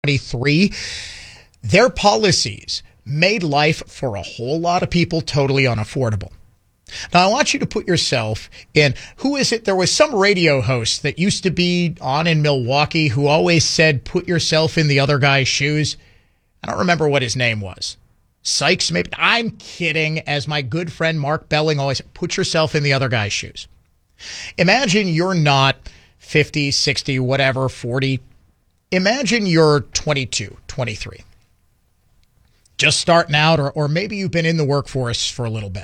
2023, their policies made life for a whole lot of people totally unaffordable. Now, I want you to put yourself in, who is it? There was some radio host that used to be on in Milwaukee who always said, put yourself in the other guy's shoes. I don't remember what his name was. Sykes, maybe. I'm kidding. As my good friend Mark Belling always said, put yourself in the other guy's shoes. Imagine you're not 50, 60, whatever, 40. Imagine you're 22, 23. Just starting out, or maybe you've been in the workforce for a little bit.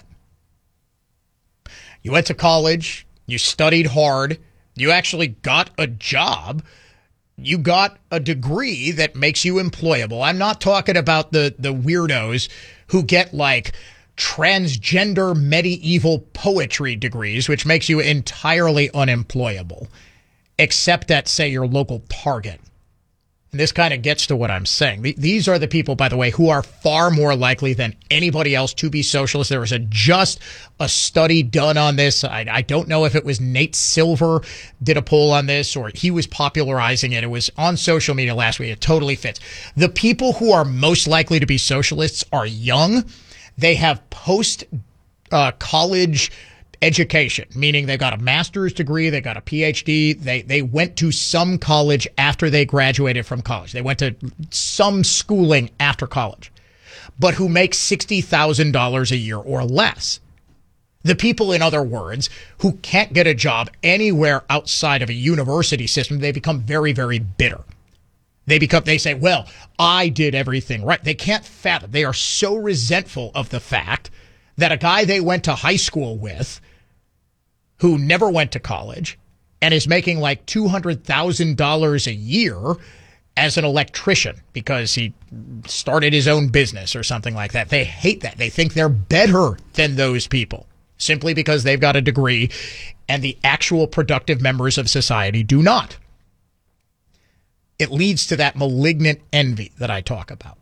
You went to college, you studied hard, you actually got a job, you got a degree that makes you employable. I'm not talking about the weirdos who get like transgender medieval poetry degrees, which makes you entirely unemployable, except at, say, your local Target. And this kind of gets to what I'm saying. These are the people, by the way, who are far more likely than anybody else to be socialists. There was just a study done on this. I don't know if it was Nate Silver did a poll on this or he was popularizing it. It was on social media last week. It totally fits. The people who are most likely to be socialists are young. They have post-college education, meaning they've got a master's degree, they got a PhD, they went to some college after they graduated from college. They went to some schooling after college, but who make $60,000 a year or less. The people, in other words, who can't get a job anywhere outside of a university system, they become very, very bitter. They say, well, I did everything right. They can't fathom. They are so resentful of the fact that a guy they went to high school with who never went to college and is making like $200,000 a year as an electrician because he started his own business or something like that. They hate that. They think they're better than those people simply because they've got a degree and the actual productive members of society do not. It leads to that malignant envy that I talk about.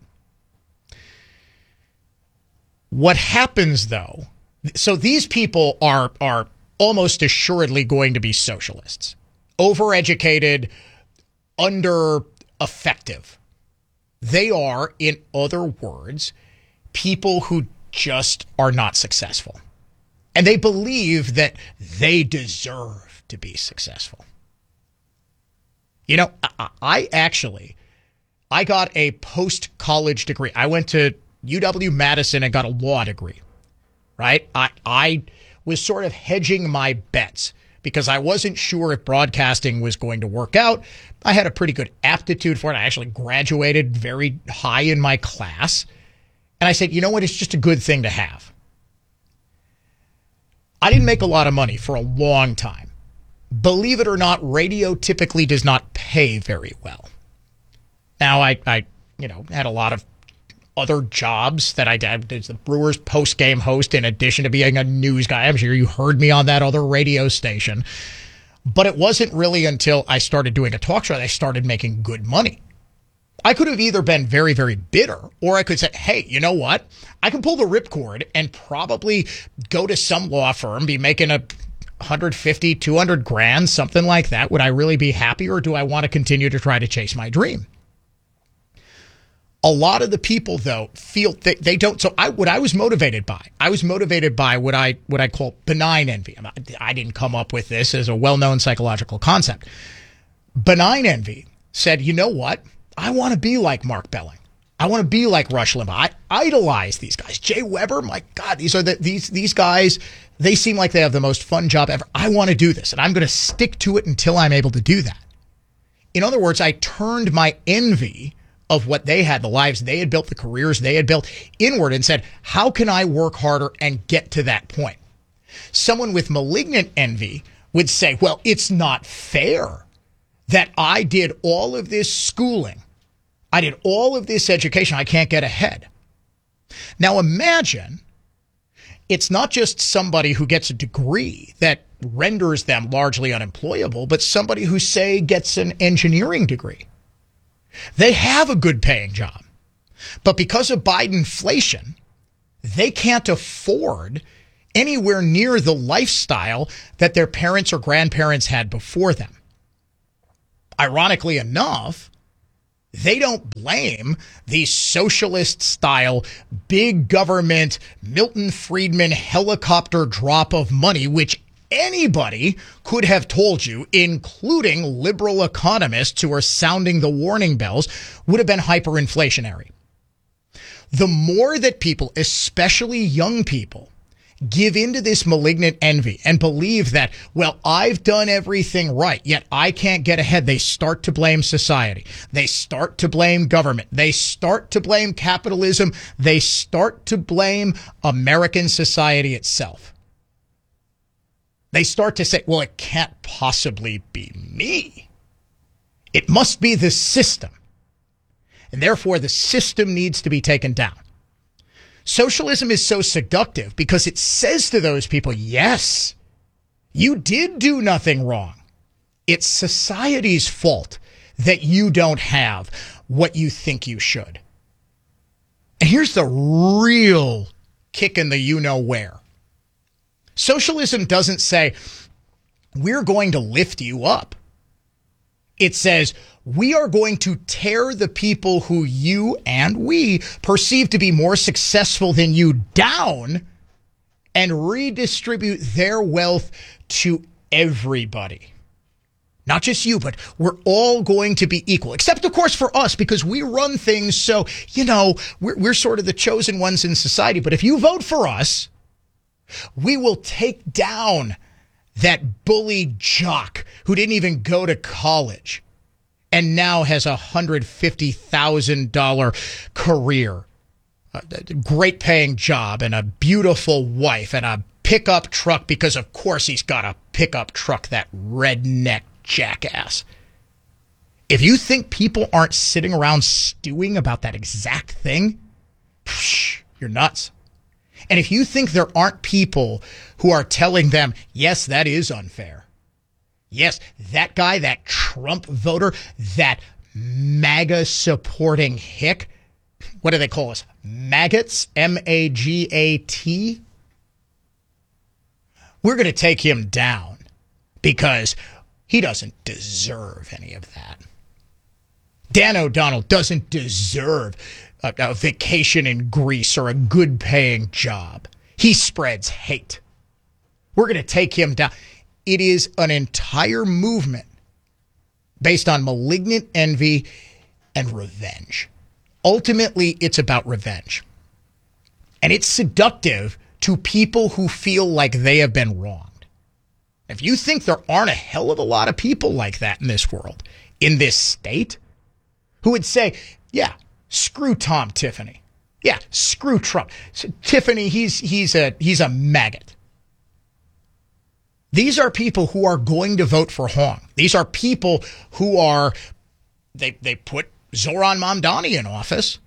What happens, though, so these people are almost assuredly going to be socialists, overeducated, under-effective. They are, in other words, people who just are not successful. And they believe that they deserve to be successful. You know, I got a post-college degree. I went to UW-Madison and got a law degree, right? I was sort of hedging my bets because I wasn't sure if broadcasting was going to work out. I had a pretty good aptitude for it. I actually graduated very high in my class. And I said, you know what? It's just a good thing to have. I didn't make a lot of money for a long time. Believe it or not, radio typically does not pay very well. Now, I had a lot of other jobs that I did as the Brewers post-game host in addition to being a news guy. I'm sure you heard me on that other radio station. But it wasn't really until I started doing a talk show that I started making good money. I could have either been very, very bitter, or I could say, hey, you know what? I can pull the ripcord and probably go to some law firm, be making a 150, 200 grand, something like that. Would I really be happy, or do I want to continue to try to chase my dream? A lot of the people, though, feel that they don't. So what I was motivated by what I call benign envy. I didn't come up with this as a well-known psychological concept. Benign envy said, you know what? I want to be like Mark Belling. I want to be like Rush Limbaugh. I idolize these guys. Jay Weber, my God, these guys. They seem like they have the most fun job ever. I want to do this, and I'm going to stick to it until I'm able to do that. In other words, I turned my envy of what they had, the lives they had built, the careers they had built, inward and said, how can I work harder and get to that point? Someone with malignant envy would say, well, it's not fair that I did all of this schooling. I did all of this education. I can't get ahead. Now imagine it's not just somebody who gets a degree that renders them largely unemployable, but somebody who, say, gets an engineering degree. They have a good paying job, but because of Bidenflation, they can't afford anywhere near the lifestyle that their parents or grandparents had before them. Ironically enough, They don't blame the socialist style, big government, Milton Friedman helicopter drop of money, which anybody could have told you, including liberal economists who are sounding the warning bells, would have been hyperinflationary. The more that people, especially young people, give into this malignant envy and believe that, well, I've done everything right, yet I can't get ahead, they start to blame society. They start to blame government. They start to blame capitalism. They start to blame American society itself. They start to say, well, it can't possibly be me. It must be the system. And therefore, the system needs to be taken down. Socialism is so seductive because it says to those people, yes, you did do nothing wrong. It's society's fault that you don't have what you think you should. And here's the real kick in the you-know-where. Socialism doesn't say, we're going to lift you up. It says, we are going to tear the people who you and we perceive to be more successful than you down and redistribute their wealth to everybody. Not just you, but we're all going to be equal, except, of course, for us, because we run things so, we're sort of the chosen ones in society. But if you vote for us, we will take down that bully jock who didn't even go to college and now has a $150,000 career, a great paying job, and a beautiful wife, and a pickup truck, because of course he's got a pickup truck, that redneck jackass. If you think people aren't sitting around stewing about that exact thing, you're nuts. And if you think there aren't people who are telling them, yes, that is unfair. Yes, that guy, that Trump voter, that MAGA supporting hick, what do they call us? Maggots? M-A-G-A-T? We're going to take him down because he doesn't deserve any of that. Dan O'Donnell doesn't deserve a vacation in Greece or a good paying job. He spreads hate. We're going to take him down. It is an entire movement based on malignant envy and revenge. Ultimately, it's about revenge. And it's seductive to people who feel like they have been wronged. If you think there aren't a hell of a lot of people like that in this world, in this state, who would say, yeah, screw Tom Tiffany. Yeah, screw Trump. So, Tiffany, he's a maggot. These are people who are going to vote for Hong. These are people who are, they put Zoran Mamdani in office.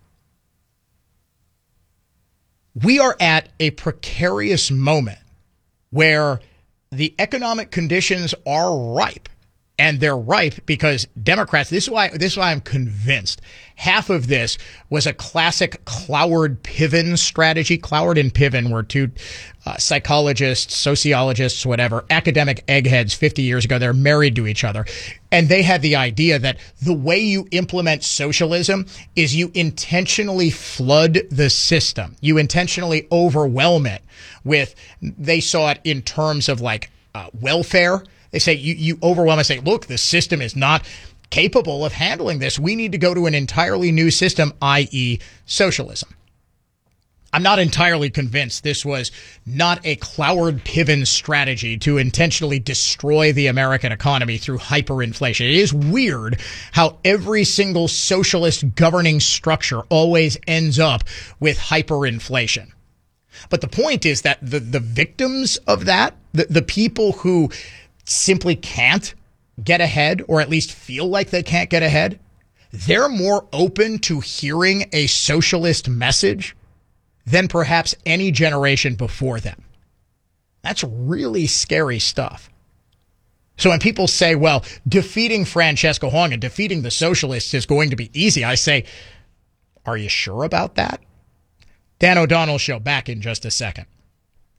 We are at a precarious moment where the economic conditions are ripe. And they're ripe because Democrats, this is why I'm convinced half of this was a classic Cloward-Piven strategy. Cloward and Piven were two psychologists, sociologists, whatever, academic eggheads 50 years ago. They're married to each other. And they had the idea that the way you implement socialism is you intentionally flood the system. You intentionally overwhelm it with, they saw it in terms of like welfare. They say you overwhelm and say, look, the system is not capable of handling this. We need to go to an entirely new system, i.e. socialism. I'm not entirely convinced this was not a Cloward-Piven strategy to intentionally destroy the American economy through hyperinflation. It is weird how every single socialist governing structure always ends up with hyperinflation. But the point is that the victims of that, the people who simply can't get ahead, or at least feel like they can't get ahead, they're more open to hearing a socialist message than perhaps any generation before them. That's really scary stuff. So when people say, well, defeating Francesca Hong and defeating the socialists is going to be easy, I say, are you sure about that? Dan O'Donnell Show, back in just a second.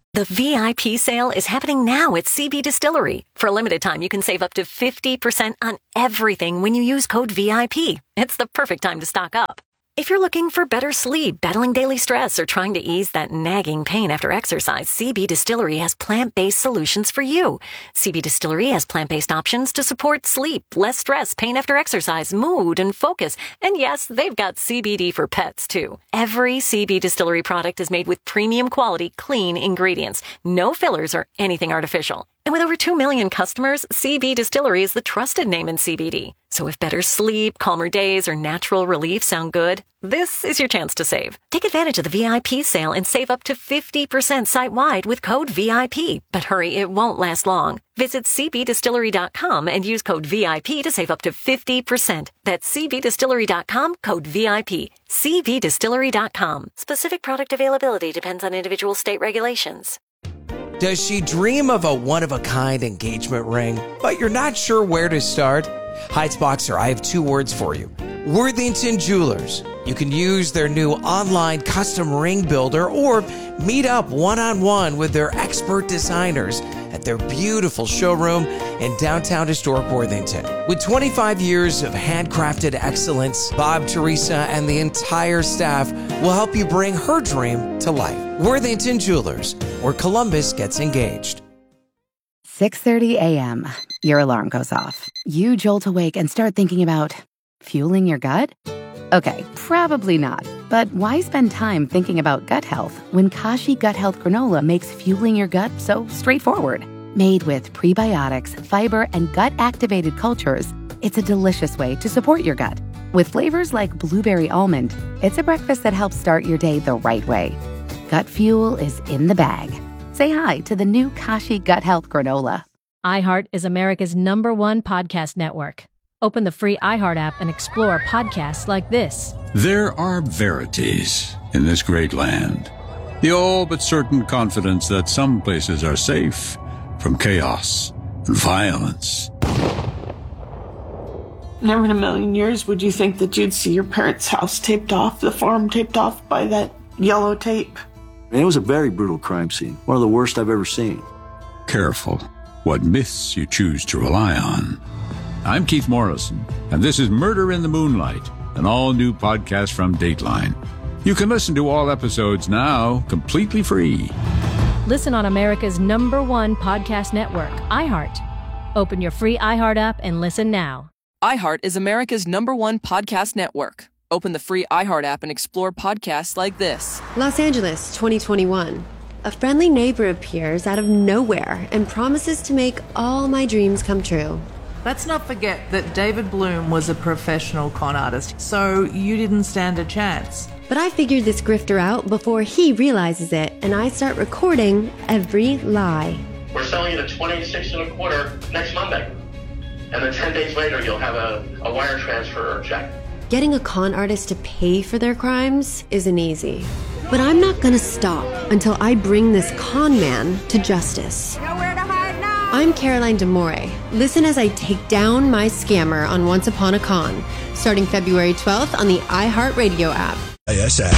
The VIP sale is happening now at CB Distillery. For a limited time, you can save up to 50% on everything when you use code VIP. It's the perfect time to stock up. If you're looking for better sleep, battling daily stress, or trying to ease that nagging pain after exercise, CB Distillery has plant-based solutions for you. CB Distillery has plant-based options to support sleep, less stress, pain after exercise, mood, and focus. And yes, they've got CBD for pets, too. Every CB Distillery product is made with premium quality, clean ingredients. No fillers or anything artificial. And with over 2 million customers, CB Distillery is the trusted name in CBD. So if better sleep, calmer days, or natural relief sound good, this is your chance to save. Take advantage of the VIP sale and save up to 50% site-wide with code VIP. But hurry, it won't last long. Visit cbdistillery.com and use code VIP to save up to 50%. That's cbdistillery.com, code VIP. cbdistillery.com. Specific product availability depends on individual state regulations. Does she dream of a one-of-a-kind engagement ring, but you're not sure where to start? Heights Boxer, I have 2 words for you. Worthington Jewelers. You can use their new online custom ring builder or meet up one-on-one with their expert designers at their beautiful showroom in downtown historic Worthington. With 25 years of handcrafted excellence, Bob, Teresa, and the entire staff will help you bring her dream to life. Worthington Jewelers, where Columbus gets engaged. 6:30 a.m. Your alarm goes off. You jolt awake and start thinking about fueling your gut? Okay, probably not. But why spend time thinking about gut health when Kashi Gut Health Granola makes fueling your gut so straightforward? Made with prebiotics, fiber, and gut-activated cultures, it's a delicious way to support your gut. With flavors like blueberry almond, it's a breakfast that helps start your day the right way. Gut fuel is in the bag. Say hi to the new Kashi Gut Health Granola. iHeart is America's #1 podcast network. Open the free iHeart app and explore podcasts like this. There are verities in this great land. The all but certain confidence that some places are safe from chaos and violence. Never in a million years would you think that you'd see your parents' house taped off, the farm taped off by that yellow tape. It was a very brutal crime scene. One of the worst I've ever seen. Careful what myths you choose to rely on. I'm Keith Morrison, and this is Murder in the Moonlight, an all-new podcast from Dateline. You can listen to all episodes now, completely free. Listen on America's #1 podcast network, iHeart. Open your free iHeart app and listen now. iHeart is America's #1 podcast network. Open the free iHeart app and explore podcasts like this. Los Angeles, 2021. A friendly neighbor appears out of nowhere and promises to make all my dreams come true. Let's not forget that David Bloom was a professional con artist, so you didn't stand a chance. But I figured this grifter out before he realizes it, and I start recording every lie. We're selling it at $26.25 next Monday. And then 10 days later, you'll have a wire transfer or check. Getting a con artist to pay for their crimes isn't easy. But I'm not gonna stop until I bring this con man to justice. Nowhere to hide now! I'm Caroline D'Amore. Listen as I take down my scammer on Once Upon a Con, starting February 12th on the iHeartRadio app. ISS.